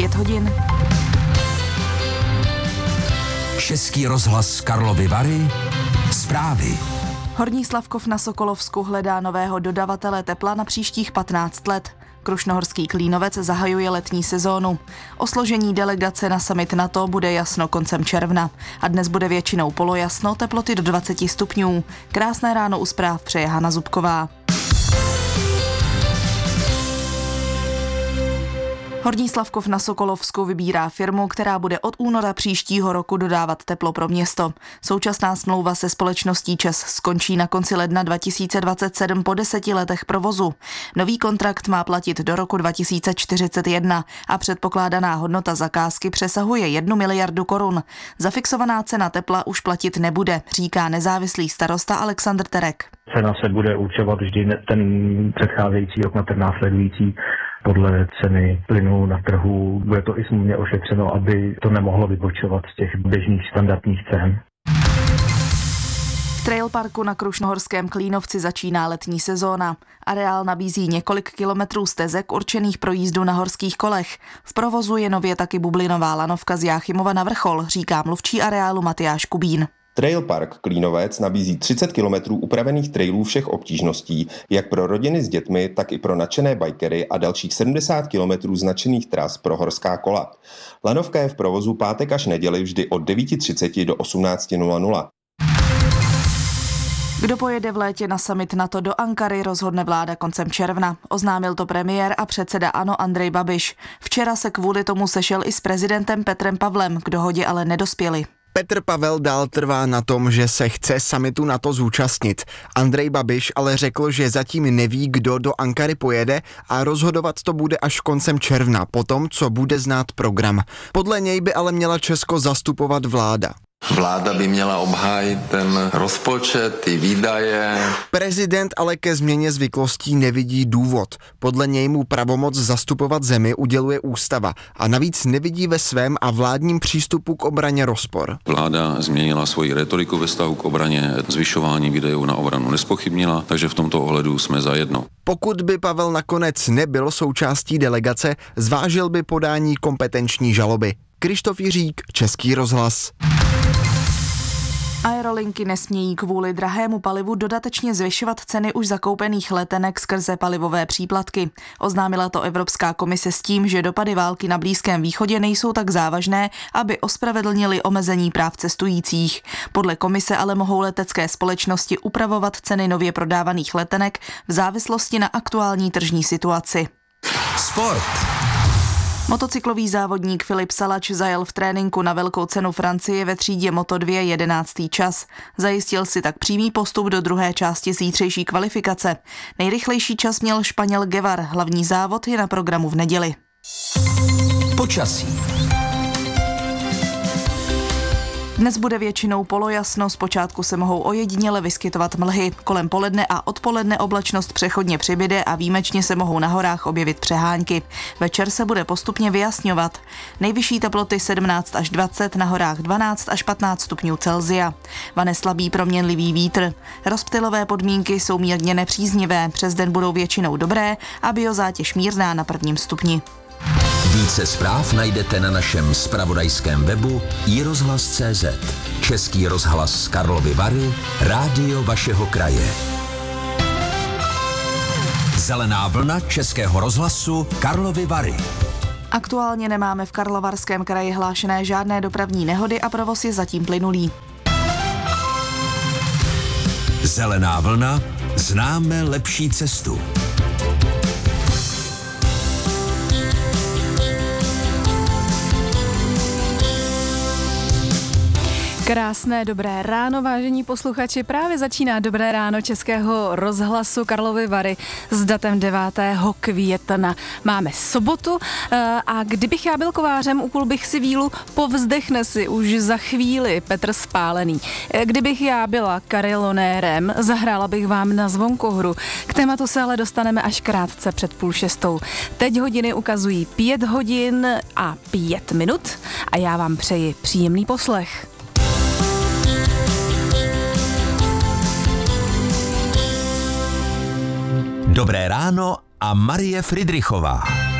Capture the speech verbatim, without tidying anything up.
Pět hodin. Český rozhlas Karlovy Vary. Zprávy. Horní Slavkov na Sokolovsku hledá nového dodavatele tepla na příštích patnáct let. Krušnohorský Klínovec zahajuje letní sezónu. O složení delegace na summit NATO bude jasno koncem června. A dnes bude většinou polojasno, teploty do dvacet stupňů. Krásné ráno u zpráv přeje Hana Zubková. Horní Slavkov na Sokolovsku vybírá firmu, která bude od února příštího roku dodávat teplo pro město. Současná smlouva se společností ČEZ skončí na konci ledna dva tisíce dvacet sedm po deseti letech provozu. Nový kontrakt má platit do roku dva tisíce čtyřicet jedna a předpokládaná hodnota zakázky přesahuje jednu miliardu korun. Zafixovaná cena tepla už platit nebude, říká nezávislý starosta Alexandr Terek. Cena se bude určovat vždy ten předcházející rok na ten následující podle ceny plynu na trhu. Bude to i smluvně ošetřeno, aby to nemohlo vybočovat z těch běžných standardních cen. V trailparku na Krušnohorském Klínovci začíná letní sezóna. Areál nabízí několik kilometrů stezek určených pro jízdu na horských kolech. V provozu je nově taky bublinová lanovka z Jáchymova na Vrchol, říká mluvčí areálu Matyáš Kubín. Trailpark Klínovec nabízí třicet kilometrů upravených trailů všech obtížností, jak pro rodiny s dětmi, tak i pro nadšené bikery a dalších sedmdesát kilometrů značených tras pro horská kola. Lanovka je v provozu pátek až neděli vždy od devět třicet do osmnáct nula nula. Kdo pojede v létě na summit NATO do Ankary, rozhodne vláda koncem června. Oznámil to premiér a předseda ANO Andrej Babiš. Včera se kvůli tomu sešel i s prezidentem Petrem Pavlem, k dohodě ale nedospěli. Petr Pavel dál trvá na tom, že se chce summitu NATO zúčastnit. Andrej Babiš ale řekl, že zatím neví, kdo do Ankary pojede a rozhodovat to bude až koncem června, potom, co bude znát program. Podle něj by ale měla Česko zastupovat vláda. Vláda by měla obhájit ten rozpočet, ty výdaje. Prezident ale ke změně zvyklostí nevidí důvod. Podle něj mu pravomoc zastupovat zemi uděluje ústava a navíc nevidí ve svém a vládním přístupu k obraně rozpor. Vláda změnila svoji retoriku ve vztahu k obraně, zvyšování výdajů na obranu nespochybnila, takže v tomto ohledu jsme zajedno. Pokud by Pavel nakonec nebyl součástí delegace, zvážil by podání kompetenční žaloby. Krištof Jiřík, Český rozhlas. Aerolinky nesmějí kvůli drahému palivu dodatečně zvyšovat ceny už zakoupených letenek skrze palivové příplatky. Oznámila to Evropská komise s tím, že dopady války na Blízkém východě nejsou tak závažné, aby ospravedlnili omezení práv cestujících. Podle komise ale mohou letecké společnosti upravovat ceny nově prodávaných letenek v závislosti na aktuální tržní situaci. Sport. Motocyklový závodník Filip Salač zajel v tréninku na velkou cenu Francie ve třídě Moto dva jedenáctý čas. Zajistil si tak přímý postup do druhé části zítřejší kvalifikace. Nejrychlejší čas měl Španěl Guevar, hlavní závod je na programu v neděli. Počasí. Dnes bude většinou polojasno, zpočátku se mohou ojediněle vyskytovat mlhy. Kolem poledne a odpoledne oblačnost přechodně přibyde a výjimečně se mohou na horách objevit přehánky. Večer se bude postupně vyjasňovat. Nejvyšší teploty sedmnáct až dvacet, na horách dvanáct až patnáct stupňů Celsia. Vane slabý proměnlivý vítr. Rozptylové podmínky jsou mírně nepříznivé, přes den budou většinou dobré a biozátěž mírná na prvním stupni. Více zpráv najdete na našem zpravodajském webu i rozhlas tečka cé zet. Český rozhlas Karlovy Vary, rádio vašeho kraje. Zelená vlna Českého rozhlasu Karlovy Vary. Aktuálně nemáme v Karlovarském kraji hlášené žádné dopravní nehody a provoz je zatím plynulý. Zelená vlna, známe lepší cestu. Krásné dobré ráno, vážení posluchači. Právě začíná Dobré ráno Českého rozhlasu Karlovy Vary s datem devátého května. Máme sobotu a kdybych já byl kovářem, ukul bych si vílu, povzdechne si už za chvíli Petr Spálený. Kdybych já byla karilonérem, zahrála bych vám na zvonkohru. K tématu se ale dostaneme až krátce před půl šestou. Teď hodiny ukazují pět hodin a pět minut a já vám přeji příjemný poslech. Dobré ráno a Marie Fridrichová.